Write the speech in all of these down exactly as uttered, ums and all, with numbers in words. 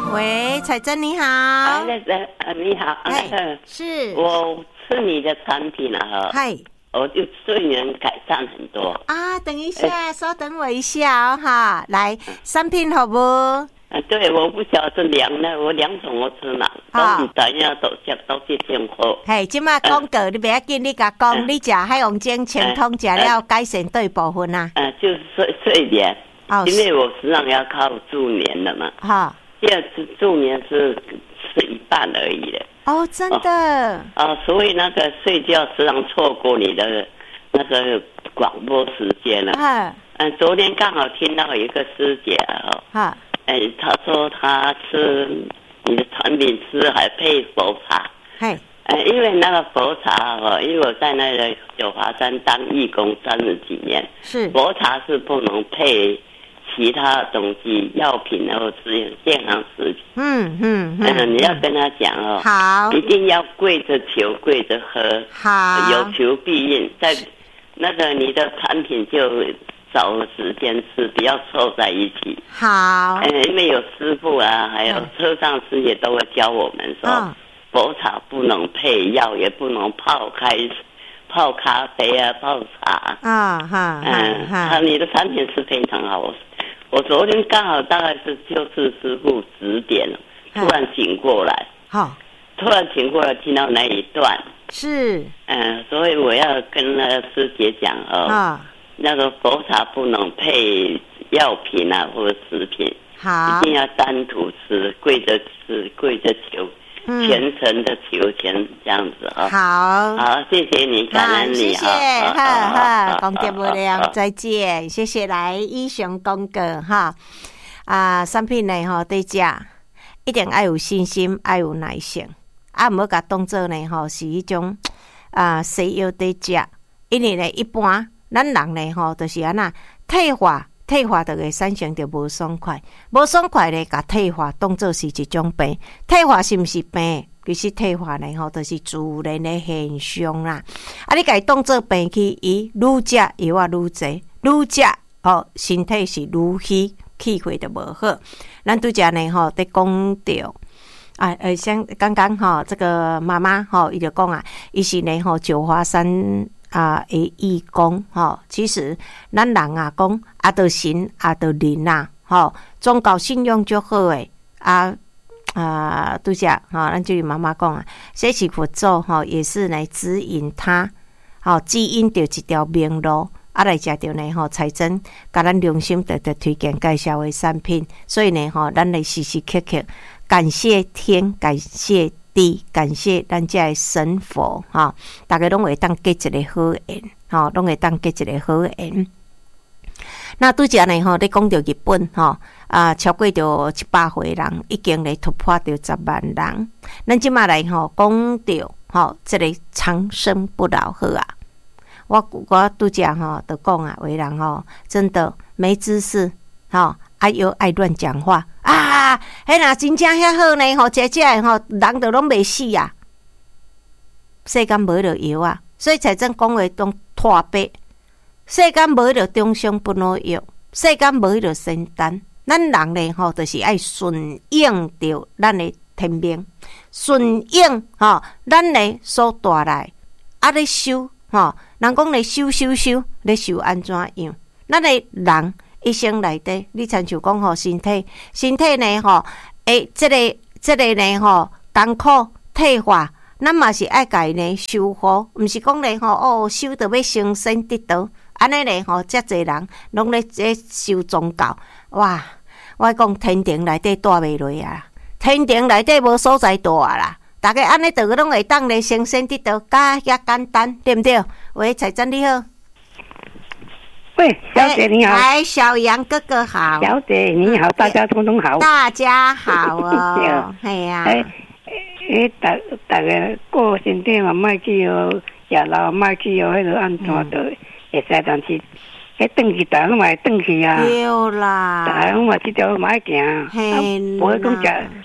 喂，彩珍你好。 啊，那个啊，你好，那个是， 我吃你的产品了哈， 嗨， 我就睡眠改善很多啊。等一下，稍等我一下哦，哈，来，产品好不？ 啊，对，我不晓得两呢，我两种我吃嘛，都唔知影都食都是健康。 嘿，即马广告你不要紧，你甲讲，你食海王精清通食了改善对部分啊？ 啊，就是睡睡眠，因为我实际上要靠助眠的嘛。哈，第二次助眠是吃一半而已的。 哦，真的。 啊，所以那个睡觉实际上错过你的那个广播时间了。嗯，嗯，昨天刚好听到一个师姐哦。哈。哎，他说他吃你的产品吃还配佛茶，哎，因为那个佛茶哦，因为我在那个九华山当义工三十几年，是佛茶是不能配其他东西药品，然后吃健康食品。嗯嗯嗯，你要跟他讲哦，好，一定要跪着求，跪着喝，好，有求必应。在那个你的产品就找个时间吃，不要凑在一起。好，嗯，因为有师傅啊，还有车上师姐都会教我们说，嗯、佛茶不能配药，也不能泡开、泡咖啡啊，泡茶。啊哈，嗯，哈，你的产品是非常好。我我昨天刚好大概是就是师傅指点，突然醒过来。好，突然醒过来，听到那一段。是，嗯，所以我要跟那个师姐讲哦。啊。那个佛茶不能配药品啊，或者食品，好，一定要单独吃，跪着吃，跪着求，嗯、虔诚的求钱这样子啊。好，好，谢谢你，感恩你啊，谢谢，哈哈，讲得不了，再见，谢谢来以上广告哈。啊，产品呢吼，对食一定要有信心，要有耐性，啊，唔好甲当做呢吼是一种啊西药对食，因为呢一般。咱人呢吼，就是安那退化，退化就会产生着无爽快，无爽快咧，甲退化当作是一种病。退化是毋是病？其实退化呢吼，就是自然的现象啦。啊，你甲伊当作病去，伊愈食药啊愈侪，愈食哦，身体是愈虚，气血就无好。咱拄则呢吼，伫讲着。啊，呃，像刚刚吼，这个妈妈吼，伊就讲啊，伊是呢吼，九华山。啊，诶，义工吼，其实咱人啊讲啊，得神啊，得人呐，吼，宗教信仰就好诶，啊啊，拄则吼，咱就是妈妈讲啊，这是佛祖吼，也是来指引他，吼，指引着一条明路，啊，来食着呢吼，彩珍甲咱良心特特推荐介绍的产品，所以呢吼，咱来时时刻刻感谢天，感谢。感谢咱这神佛哈，大家拢会当结一个好缘哈，拢会当结一个好缘。那拄则呢吼，你讲到日本吼啊，超过着一百岁人，已经咧突破着十万人。咱即马来吼讲到吼，这个长生不老好啊。我我拄则吼就讲啊，为人吼真的没知识吼。啊，又爱乱讲话啊！迄若真正遐好呢，吼，食食诶吼，人都拢袂死啊！世间无着药啊，所以才真讲话当脱白。世间无着中伤不老药，世间无着仙丹。咱人呢，吼，就是爱顺应着咱诶天命，顺应吼，咱诶所带来啊，咧修吼，人讲咧修修修，咧修安怎样？咱诶人。一生内底，你亲像讲吼，身体身体呢吼，诶，即、这个即、这个呢吼，艰苦退化，咱嘛是爱家呢修复，毋是讲呢吼哦，修到要升仙得道，安尼呢吼，遮济人拢咧在修宗教，哇！我讲天庭内底住袂落啊，天庭内底无所在住啊啦，大家安尼倒拢会当咧升仙得道，加遐简单，对毋对？喂，彩珍你好。 喂，小姐你好。 哎，小杨哥哥好。 小姐你好，大家通通好。 大家好哦。哎呀。哎， 哎，大大家过身体嘛，莫去哦，食老莫去哦，迄个安怎都会使，但是迄转去大拢嘛会转去啊。 对啦。 大拢嘛即条嘛爱行， 嘿。 无讲食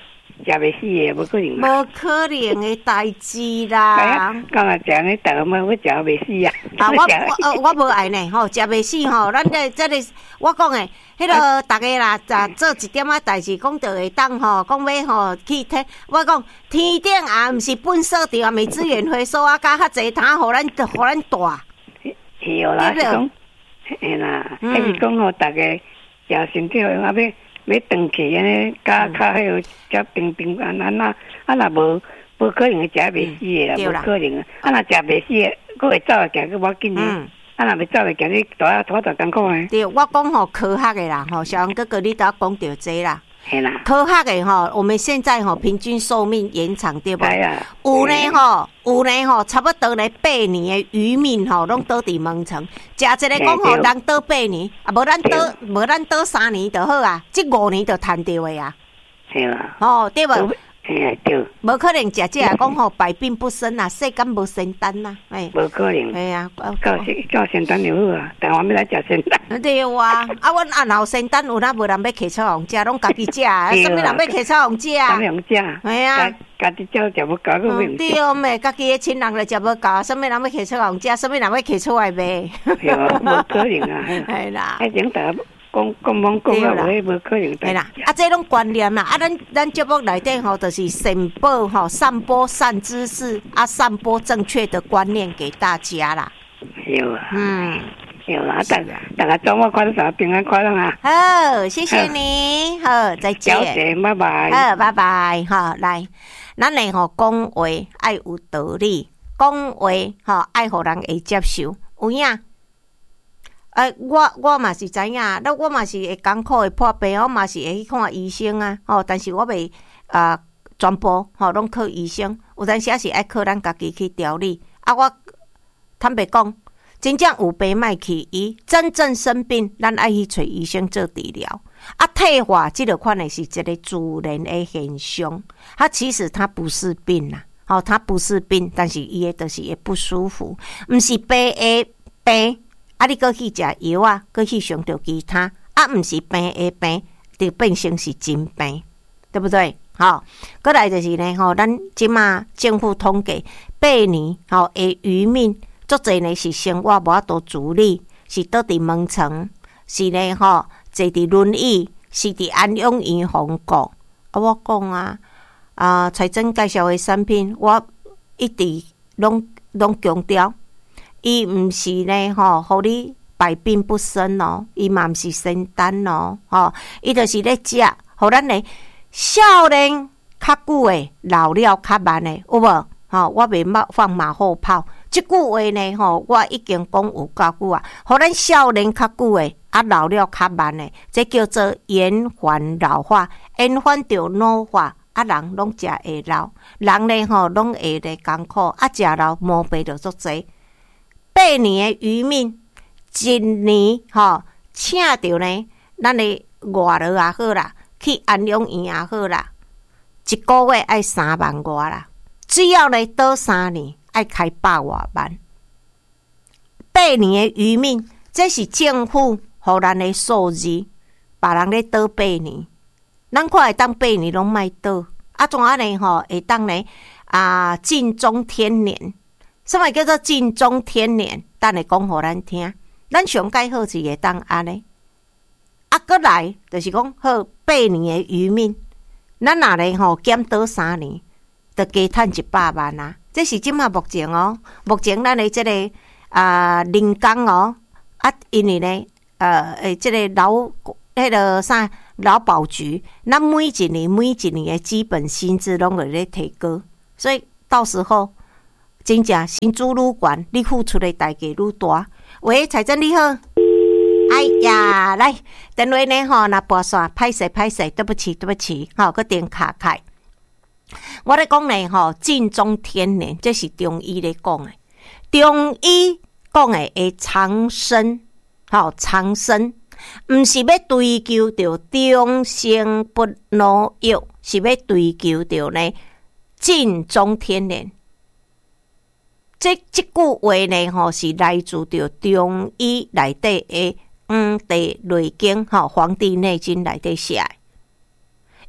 食袂死诶，无可能。 无可能诶代志啦。 讲啊，食呢，逐个么要食袂死啊。 啊，我我我无爱呢，吼，食袂死吼，咱这这个我讲诶，迄个逐个啦，啊，做一点仔代志，讲着会当吼，讲要吼去天，我讲天顶也毋是本色着啊，美资源回收啊，加较济摊，互咱互咱大。 是哦啦，是讲，嘿啦，迄是讲吼，逐个食身体，啊要要长去安尼，加较迄个，较平平安安啊，啊若无无可能会食袂死诶啦，无可能啊，啊若食袂死诶，佫会走会行佫无紧诶。啊，若袂走会行，你大拖大艰苦诶。对， 我讲吼科学诶啦，吼，小杨哥哥你都讲到这啦。 系啦。 科学诶吼，我们现在吼平均寿命延长对不？ 系啊。 有呢吼，有呢吼，差不多呢八年诶渔民吼，拢倒伫门床。食一个讲吼，人倒八年，啊无咱倒无咱倒三年就好啊，即五年就赚着诶啊。 系啦。 哦，对无？ 嘿，对。 无可能食这啊，讲吼百病不生啊，世间无仙丹呐，哎。 无可能。 哎呀， 到到仙丹就好啊，但我要来食仙丹。 对啊，啊，阮啊老仙丹有哪无人要摕出互食，拢家己食，什么人要摕出互食？ 家用食。 哎呀， 家己照食无够，佫用。 对咩？家己诶亲人来食无够，什么人要摕出互食？什么人要摕出来卖？ 对啊，无可能啊。 系啦。 迄种大讲讲讲讲啊，无无可能。 系啦，啊，这种观念啦，啊，咱咱节目内底吼，就是散播吼，散播善知识，啊，散播正确的观念给大家啦。 有啊。 嗯。 有啦，大大家周末快乐，平安快乐啊！ 好，谢谢你，好，再见。 小姐，拜拜。 好，拜拜，好，来，咱嘞吼讲话爱有道理，讲话吼爱互人会接受，有影。诶，我我嘛是知影，那我嘛是会艰苦会破病，我嘛是会去看医生啊，吼，但是我袂啊全部吼拢靠医生，有阵时也是爱靠咱家己去调理。啊，我坦白讲。真正有病莫去医，真正生病，咱爱去找医生做治疗。啊，退化这个款的是一个自然的现象，它其实它不是病啦，哦，它不是病，但是伊的就是会不舒服，毋是病的病，啊，你搁去食药啊，搁去想着其他，啊，毋是病的病，就变成是真病，对不对？好，过来就是呢，吼，咱即马政府统计八年，吼，的渔民。足侪呢是生活无法度自理，是倒伫门床，是呢吼坐伫轮椅，是伫安养院防顾。啊，我讲啊，啊，财政介绍的产品，我一直拢拢强调，伊毋是呢吼，互你百病不生哦，伊嘛毋是仙丹哦，吼，伊就是咧食，互咱呢少年较久诶，老了较慢诶，有无？吼，我袂马放马后炮。即句话呢，吼，我已经讲有够久啊。互咱少年较久诶，啊老了较慢诶，这叫做延缓老化，延缓着老化，啊人拢食会老，人呢吼拢会咧艰苦，啊食老毛病着足济。八年诶渔民，一年吼请着呢，咱诶外劳也好啦，去安养院也好啦，一个月爱三万外啦，只要呢倒三年。爱开百外万，八年的渔民，这是政府互咱的数字。别人咧倒八年，咱看会当八年拢莫倒，啊，怎啊呢？吼，会当呢啊，尽忠天年。什么叫做尽忠天年？等下讲互咱听。咱上介好是会当安尼。啊，过来就是讲好八年的渔民，咱若咧吼减倒三年，就加赚一百万啊！这是即马目前哦，目前咱的这个啊人工哦，啊，因为呢，呃，诶，这个劳迄个啥劳保局，咱每一年每一年的基本薪资拢会咧提高，所以到时候真正薪资愈悬，你付出的代价愈大。喂，财政你好，哎呀，来电话呢吼，若拨线，歹势歹势，对不起对不起，吼，个电卡开。我咧讲呢，吼，尽忠天年，这是中医咧讲诶。中医讲诶，会长生，吼，长生，毋是要追求着长生不老药，是要追求着呢尽忠天年。这这句话呢，吼，是来自着中医内底诶《黄帝内经》吼，《黄帝内经》内底写。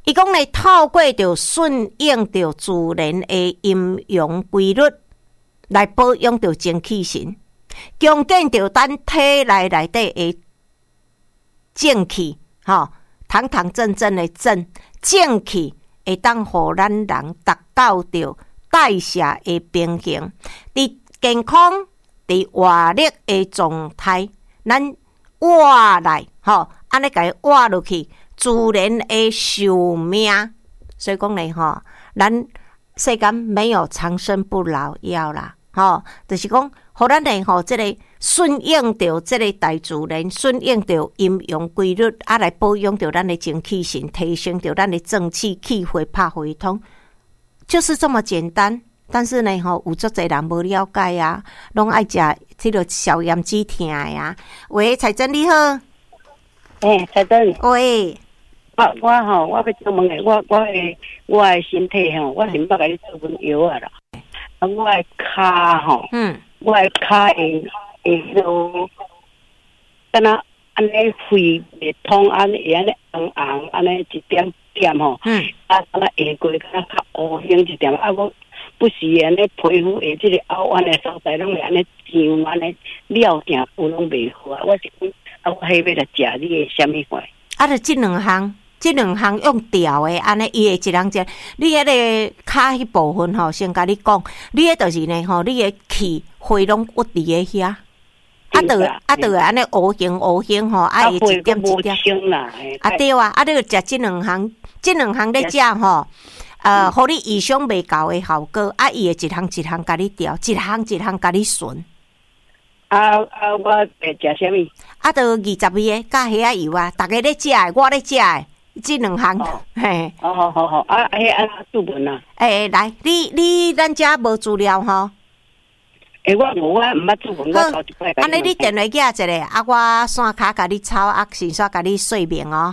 伊讲咧，透过着顺应着自然的阴阳规律，来保养着精气神，强健着咱体内内底的正气，吼，堂堂正正的正正气，会当互咱人达到着代谢的平衡，伫健康、伫活力的状态，咱活来，吼，安尼甲伊活落去。自然的寿命，所以讲咧吼，咱世间没有长生不老药啦，吼，就是讲，互咱咧吼，即个顺应着即个大自然，顺应着阴阳规律，啊来保养着咱的精气神，提升着咱的正气，气血拍回通，就是这么简单。但是呢，吼，有足侪人无了解啊，拢爱食即个消炎止痛的啊。喂，彩珍你好， 诶、欸，彩珍， 喂。 我我吼，我要请问诶，我我诶，我诶身体吼，我是捌甲你做份药啊啦。啊，我诶骹吼，嗯，我诶骹会会迄落，敢若安尼肺袂通，安尼会安尼红红，安尼一点点吼，嗯，啊，敢若下过，敢若较乌青一点，啊，我不时安尼皮肤下即个凹弯诶所在，拢会安尼痒，安尼了定有拢袂好啊。我是讲，啊，我迄要来食你诶虾米货？ 啊，就即两项。即两项用调的，安尼伊会一人食。你迄个骹迄部分吼，先甲你讲，你迄就是呢吼，你的气血拢屈伫个遐，啊，就啊，就安尼乌形乌形吼，啊，伊一点一点。啊对啊，啊，你食即两项，即两项咧食吼，呃，互你意想未到的效果，啊，伊会一项一项甲你调，一项一项甲你顺。 啊啊，我会食啥物？ 啊，就二十味的，甲虾仔油啊，逐个咧食的，我咧食的。即两项，嘿， 好好好好，啊，迄安怎注文啊？ 诶，来，你你咱遮无资料吼？ 诶，我无，我毋捌注文，我头一摆。 安尼你电话寄一个，啊，我线卡甲你抄，啊，先煞甲你说明哦。